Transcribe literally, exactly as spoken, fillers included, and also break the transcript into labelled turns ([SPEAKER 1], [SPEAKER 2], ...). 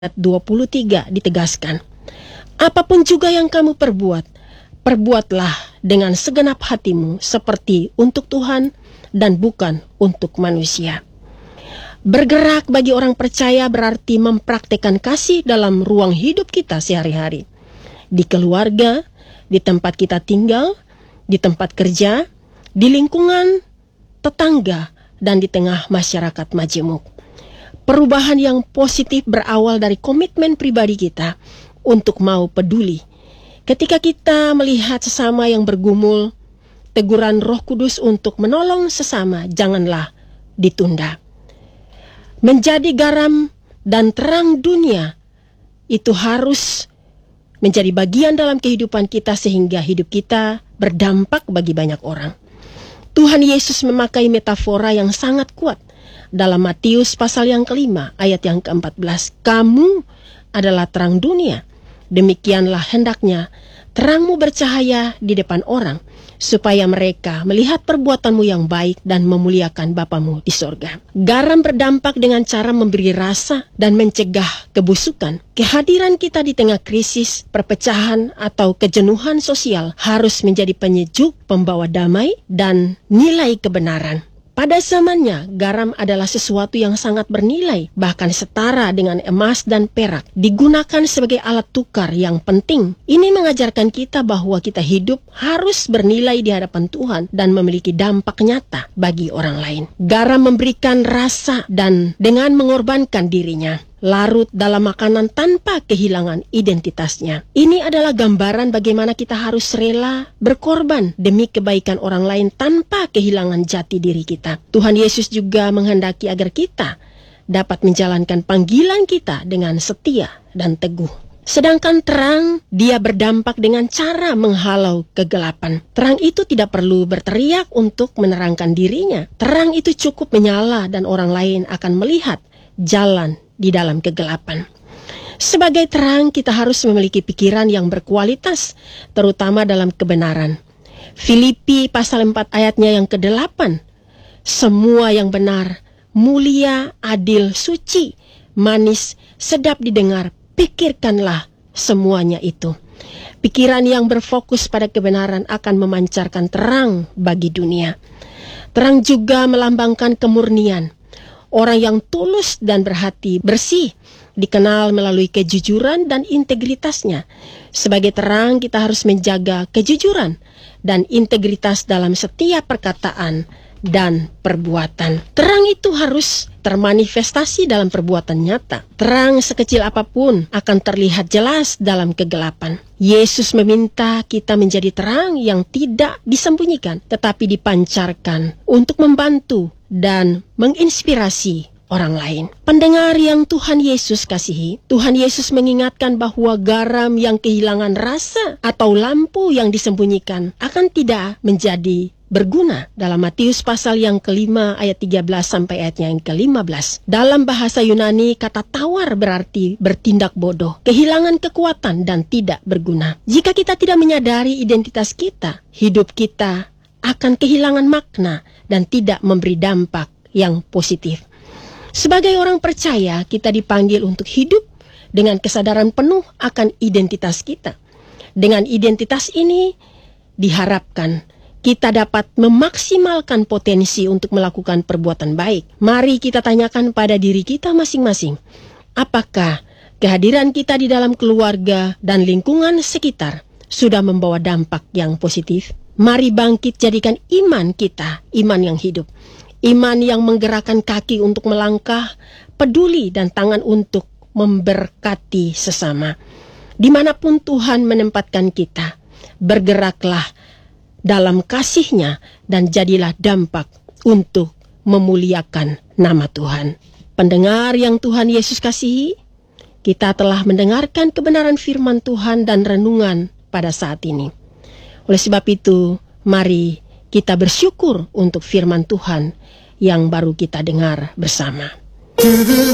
[SPEAKER 1] dua puluh tiga ditegaskan, apapun juga yang kamu perbuat, perbuatlah dengan segenap hatimu seperti untuk Tuhan dan bukan untuk manusia. Bergerak bagi orang percaya berarti mempraktekkan kasih dalam ruang hidup kita sehari-hari. Di keluarga, di tempat kita tinggal, di tempat kerja, di lingkungan tetangga, dan di tengah masyarakat majemuk. Perubahan yang positif berawal dari komitmen pribadi kita untuk mau peduli. Ketika kita melihat sesama yang bergumul, teguran Roh Kudus untuk menolong sesama janganlah ditunda. Menjadi garam dan terang dunia itu harus menjadi bagian dalam kehidupan kita sehingga hidup kita berdampak bagi banyak orang. Tuhan Yesus memakai metafora yang sangat kuat dalam Matius pasal yang kelima ayat yang keempat belas. Kamu adalah terang dunia. Demikianlah hendaknya terangmu bercahaya di depan orang, supaya mereka melihat perbuatanmu yang baik dan memuliakan Bapamu di sorga. Garam berdampak dengan cara memberi rasa dan mencegah kebusukan. Kehadiran kita di tengah krisis, perpecahan, atau kejenuhan sosial harus menjadi penyejuk, pembawa damai, dan nilai kebenaran. Pada zamannya, garam adalah sesuatu yang sangat bernilai, bahkan setara dengan emas dan perak, digunakan sebagai alat tukar yang penting. Ini mengajarkan kita bahwa kita hidup harus bernilai di hadapan Tuhan dan memiliki dampak nyata bagi orang lain. Garam memberikan rasa dan dengan mengorbankan dirinya, larut dalam makanan tanpa kehilangan identitasnya. Ini adalah gambaran bagaimana kita harus rela berkorban demi kebaikan orang lain tanpa kehilangan jati diri kita. Tuhan Yesus juga menghendaki agar kita dapat menjalankan panggilan kita dengan setia dan teguh. Sedangkan terang, dia berdampak dengan cara menghalau kegelapan. Terang itu tidak perlu berteriak untuk menerangkan dirinya. Terang itu cukup menyala dan orang lain akan melihat jalan di dalam kegelapan. Sebagai terang, kita harus memiliki pikiran yang berkualitas, terutama dalam kebenaran. Filipi pasal empat ayatnya yang kedelapan. Semua yang benar, mulia, adil, suci, manis, sedap didengar, pikirkanlah semuanya itu. Pikiran yang berfokus pada kebenaran akan memancarkan terang bagi dunia. Terang juga melambangkan kemurnian. Orang yang tulus dan berhati bersih dikenal melalui kejujuran dan integritasnya. Sebagai terang, kita harus menjaga kejujuran dan integritas dalam setiap perkataan dan perbuatan. Terang itu harus termanifestasi dalam perbuatan nyata. Terang sekecil apapun akan terlihat jelas dalam kegelapan. Yesus meminta kita menjadi terang yang tidak disembunyikan, tetapi dipancarkan untuk membantu dan menginspirasi orang lain. Pendengar yang Tuhan Yesus kasihi, Tuhan Yesus mengingatkan bahwa garam yang kehilangan rasa atau lampu yang disembunyikan akan tidak menjadi berguna. Dalam Matius pasal yang kelima ayat tiga belas sampai ayatnya yang kelima belas. Dalam bahasa Yunani, kata tawar berarti bertindak bodoh, kehilangan kekuatan dan tidak berguna. Jika kita tidak menyadari identitas kita, hidup kita akan kehilangan makna dan tidak memberi dampak yang positif. Sebagai orang percaya, kita dipanggil untuk hidup dengan kesadaran penuh akan identitas kita. Dengan identitas ini, diharapkan kita dapat memaksimalkan potensi untuk melakukan perbuatan baik. Mari kita tanyakan pada diri kita masing-masing, apakah kehadiran kita di dalam keluarga dan lingkungan sekitar sudah membawa dampak yang positif? Mari bangkit jadikan iman kita, iman yang hidup. Iman yang menggerakkan kaki untuk melangkah, peduli dan tangan untuk memberkati sesama. Dimanapun Tuhan menempatkan kita, bergeraklah dalam kasih-Nya dan jadilah dampak untuk memuliakan nama Tuhan. Pendengar yang Tuhan Yesus kasihi, kita telah mendengarkan kebenaran firman Tuhan dan renungan pada saat ini. Oleh sebab itu, mari kita bersyukur untuk firman Tuhan yang baru kita dengar bersama.